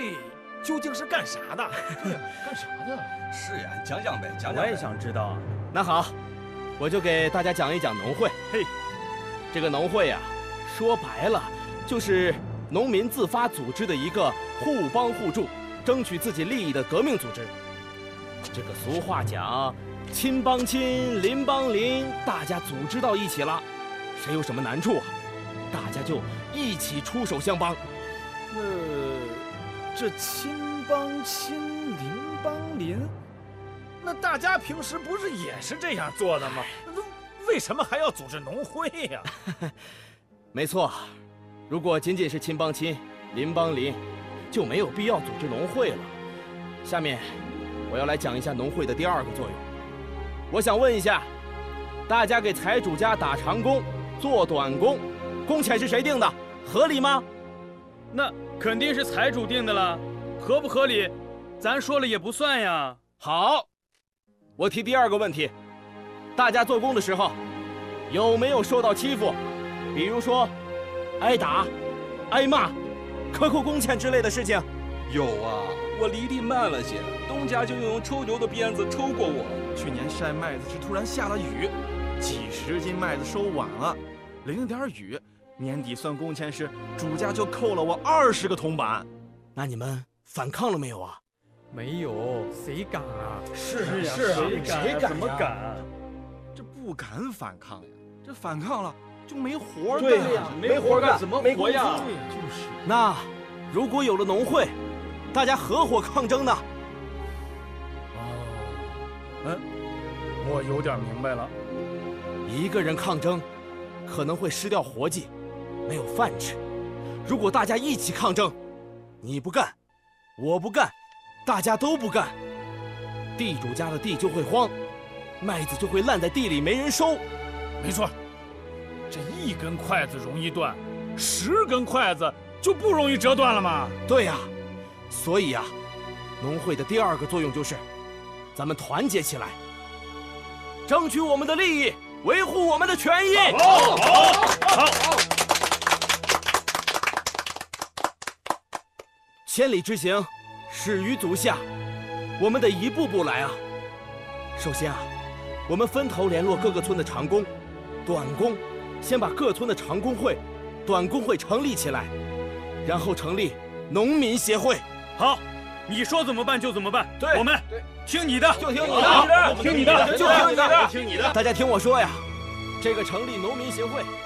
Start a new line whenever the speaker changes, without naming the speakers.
会究竟是干啥的？
对呀，干啥的？
是呀，讲讲呗，讲讲。
我也想知道。
那好，我就给大家讲一讲农会。
嘿，
这个农会啊，说白了就是农民自发组织的一个互帮互助、争取自己利益的革命组织。这个俗话讲，亲帮亲，邻帮邻，大家组织到一起了，谁有什么难处啊，大家就一起出手相帮。
这亲帮亲，邻帮邻，那大家平时不是也是这样做的吗？为什么还要组织农会呀？
没错，如果仅仅是亲帮亲，邻帮邻，就没有必要组织农会了。下面我要来讲一下农会的第二个作用。我想问一下，大家给财主家打长工、做短工，工钱是谁定的？合理吗？
那肯定是财主定的了，合不合理，咱说了也不算呀。
好，我提第二个问题，大家做工的时候有没有受到欺负？比如说挨打、挨骂、克扣工钱之类的事情？
有啊，我离地慢了些，东家就用抽牛的鞭子抽过我。
去年晒麦子时突然下了雨，几十斤麦子收晚了，淋了点雨，年底算工钱时，主家就扣了我20个铜板。
那你们反抗了没有啊？
没有，谁敢啊？
是呀，
谁敢？怎么敢？
这不敢反抗呀，这反抗了就没活
对
干
呀，没活干，怎么活呀？
对呀，就是。
那如果有了农会，大家合伙抗争呢？
我有点明白了。
一个人抗争，可能会失掉活计，没有饭吃。如果大家一起抗争，你不干，我不干，大家都不干，地主家的地就会荒，麦子就会烂在地里，没人收。
没错，这一根筷子容易断，10根筷子就不容易折断了吗？
对呀，所以呀，农会的第二个作用就是，咱们团结起来，争取我们的利益，维护我们的权益。好。千里之行，始于足下，我们得一步步来啊。首先啊，我们分头联络各个村的长工、短工，先把各村的长工会、短工会成立起来，然后成立农民协会。
好，你说怎么办就怎么办，
对，
我们听你的，
就听你的，
听你的，
就听你的，大家听我说呀，这个成立农民协会